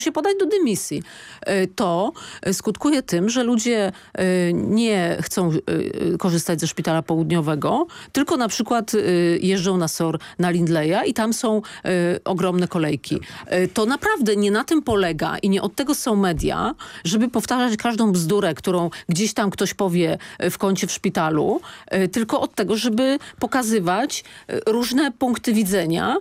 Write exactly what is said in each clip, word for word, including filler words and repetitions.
się podać do dymisji. To skutkuje tym, że ludzie nie chcą korzystać ze szpitala południowego, tylko na przykład jeżdżą na S O R na Lindleya i tam są ogromne kolejki. To naprawdę nie na tym polega i nie od tego są media, żeby powtarzać każdą bzdurę, którą gdzieś tam ktoś powie w kącie w szpitalu, tylko od tego, żeby pokazywać różne punkty widzenia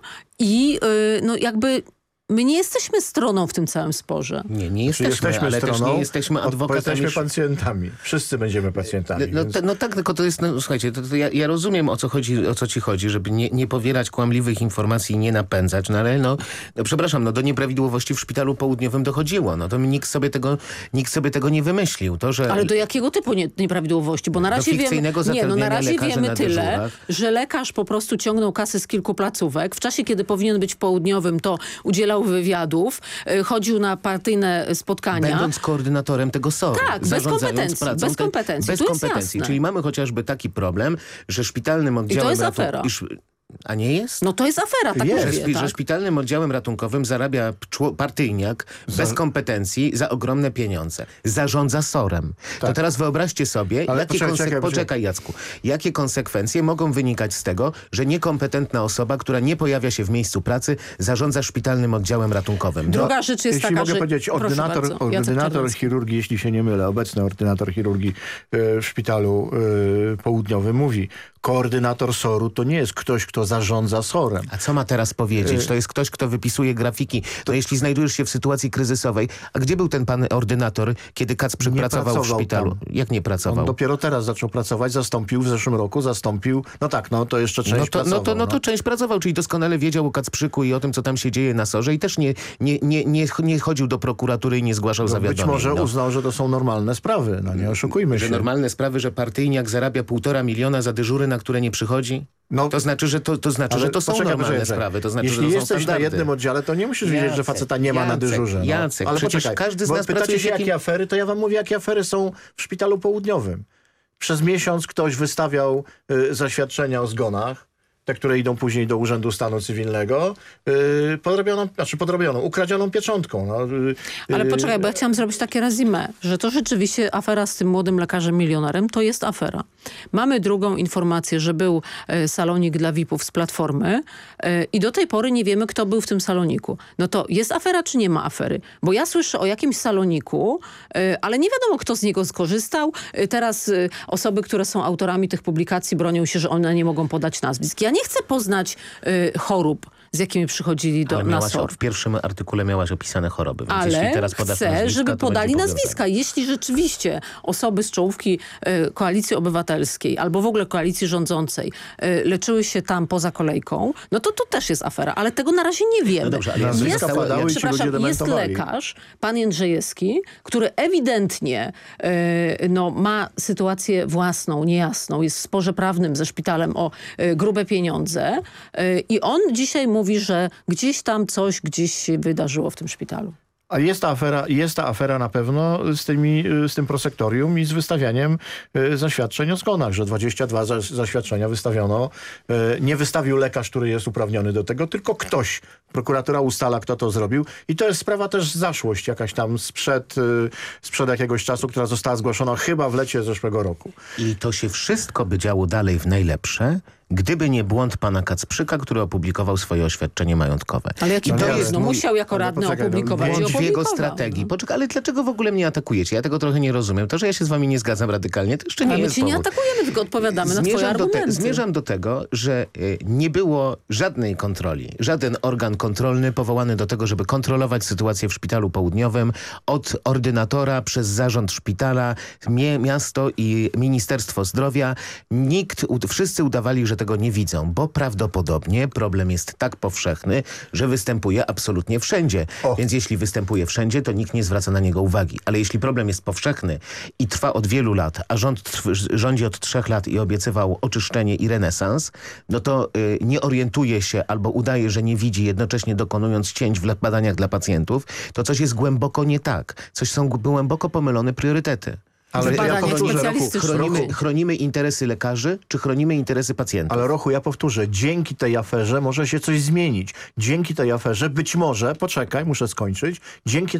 i no jakby my nie jesteśmy stroną w tym całym sporze. Nie, nie jesteśmy, jesteśmy ale stroną, też nie jesteśmy adwokatami. Jesteśmy pacjentami. Wszyscy będziemy pacjentami. No, więc... no, no tak, tylko to jest, no słuchajcie, to, to ja, ja rozumiem o co chodzi, o co ci chodzi, żeby nie, nie powielać kłamliwych informacji i nie napędzać, no ale no, no przepraszam, no do nieprawidłowości w Szpitalu Południowym dochodziło. No to nikt sobie tego, nikt sobie tego nie wymyślił. To, że... Ale do jakiego typu nie, nieprawidłowości? Bo na razie wiemy, nie, no na razie wiemy na tyle, że lekarz po prostu ciągnął kasę z kilku placówek. W czasie, kiedy powinien być w Południowym, to udzielał wywiadów, chodził na partyjne spotkania. Będąc koordynatorem tego S O R. Tak, bez kompetencji. Pracą, bez kompetencji. Bez kompetencji. Czyli mamy chociażby taki problem, że szpitalnym oddziałem... I to jest afera. Iż, a nie jest? No to jest afera, tak jest, mówię, że, tak? że szpitalnym oddziałem ratunkowym zarabia partyjniak za... bez kompetencji za ogromne pieniądze. Zarządza S O R-em. Tak. To teraz wyobraźcie sobie, Ale jakie poczekaj, konsek... czekaj, poczekaj Jacku, jakie konsekwencje mogą wynikać z tego, że niekompetentna osoba, która nie pojawia się w miejscu pracy, zarządza szpitalnym oddziałem ratunkowym. Druga no, rzecz jest jeśli taka, mogę że... powiedzieć, ordynator, bardzo, ordynator chirurgii, jeśli się nie mylę, obecny ordynator chirurgii w Szpitalu Południowym mówi, koordynator S O R-u to nie jest ktoś, kto zarządza S O R-em. A co ma teraz powiedzieć? To jest ktoś, kto wypisuje grafiki. To jeśli znajdujesz się w sytuacji kryzysowej, a gdzie był ten pan ordynator, kiedy Kacprzyk pracował, pracował w szpitalu? Tam. Jak nie pracował? On dopiero teraz zaczął pracować, zastąpił w zeszłym roku, zastąpił, no tak, no to jeszcze część no to, pracował. No to, no to no. część pracował, czyli doskonale wiedział o Kacprzyku i o tym, co tam się dzieje na S O R-ze i też nie, nie, nie, nie, nie chodził do prokuratury i nie zgłaszał no zawiadomień. Być może no. uznał, że to są normalne sprawy, no nie oszukujmy że się. Że normalne sprawy, że partyjniak zarabia półtora miliona za dyżury, na które nie przychodzi? No, to znaczy, że to, to, znaczy, że to są poczekaj, normalne poczekaj. sprawy. To znaczy, Jeśli że to są jesteś standardy. na jednym oddziale, to nie musisz Jacek, wiedzieć, że faceta nie ma Jacek, na dyżurze. No. Jacek, ale przecież poczekaj, każdy z bo nas pytacie pracuje się, jakim... jakie afery, to ja wam mówię, jakie afery są w Szpitalu Południowym. Przez miesiąc ktoś wystawiał y, zaświadczenia o zgonach, te, które idą później do Urzędu Stanu Cywilnego, yy, podrobioną, znaczy podrobioną, ukradzioną pieczątką. No, yy, Ale poczekaj, bo ja chciałam zrobić takie resume, że to rzeczywiście afera z tym młodym lekarzem milionerem, to jest afera. Mamy drugą informację, że był y, salonik dla V I P-ów z Platformy y, i do tej pory nie wiemy, kto był w tym saloniku. No to jest afera, czy nie ma afery? Bo ja słyszę o jakimś saloniku, y, ale nie wiadomo, kto z niego skorzystał. Y, teraz y, osoby, które są autorami tych publikacji bronią się, że one nie mogą podać nazwisk. Ja nie chcę poznać y, chorób, z jakimi przychodzili do nas. W pierwszym artykule miałaś opisane choroby. Więc ale jeśli teraz podasz chcę, nazwiska, żeby podali nazwiska. powiązane. Jeśli rzeczywiście osoby z czołówki y, Koalicji Obywatelskiej albo w ogóle koalicji rządzącej y, leczyły się tam poza kolejką, no to to też jest afera. Ale tego na razie nie wiemy. No dobrze, ale jest, nazwiska padały i ci przepraszam, ludzie jest dementowali. lekarz, pan Jędrzejewski, który ewidentnie y, no, ma sytuację własną, niejasną. Jest w sporze prawnym ze szpitalem o y, grube pieniądze y, i on dzisiaj mówi, że gdzieś tam coś gdzieś się wydarzyło w tym szpitalu. A jest ta afera, jest ta afera na pewno z, tymi, z tym prosektorium i z wystawianiem y, zaświadczeń o zgonach, że dwadzieścia dwa za, zaświadczenia wystawiono. Y, nie wystawił lekarz, który jest uprawniony do tego, tylko ktoś. Prokuratura ustala, kto to zrobił. I to jest sprawa też zaszłość jakaś tam sprzed, y, sprzed jakiegoś czasu, która została zgłoszona chyba w lecie zeszłego roku. I to się wszystko by działo dalej w najlepsze, gdyby nie błąd pana Kacprzyka, który opublikował swoje oświadczenie majątkowe. Ale jaki I to błąd? jest No mój... musiał jako radny poczekaj, opublikować no, i Błąd w jego opublikował, strategii. no. Poczekaj, ale dlaczego w ogóle mnie atakujecie? Ja tego trochę nie rozumiem. To, że ja się z wami nie zgadzam radykalnie, to jeszcze nie Ale my jest cię nie powód. atakujemy, tylko odpowiadamy na twoje Zmierzam do, argumenty. te, zmierzam do tego, że y, nie było żadnej kontroli. Żaden organ kontrolny powołany do tego, żeby kontrolować sytuację w Szpitalu Południowym od ordynatora przez zarząd szpitala, mie, miasto i Ministerstwo Zdrowia. Nikt, u, wszyscy udawali, że tego nie widzą, bo prawdopodobnie problem jest tak powszechny, że występuje absolutnie wszędzie. O. Więc jeśli występuje wszędzie, to nikt nie zwraca na niego uwagi. Ale jeśli problem jest powszechny i trwa od wielu lat, a rząd trw- rządzi od trzech lat i obiecywał oczyszczenie i renesans, no to y, nie orientuje się albo udaje, że nie widzi, jednocześnie dokonując cięć w badaniach dla pacjentów, to coś jest głęboko nie tak. Coś są głęboko pomylone priorytety. Ale w to ja badaniach powtórzę, Roku, specjalistycznych. Chronimy, chronimy interesy lekarzy, czy chronimy interesy pacjentów? Ale Rochu, ja powtórzę, dzięki tej aferze może się coś zmienić. Dzięki tej aferze być może, poczekaj, muszę skończyć, dzięki